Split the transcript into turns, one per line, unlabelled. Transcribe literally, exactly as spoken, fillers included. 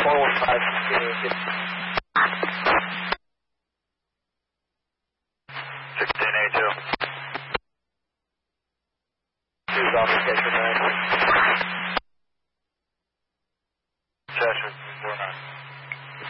four one five, good.
sixteen eighty-two.
Two's off the station, right?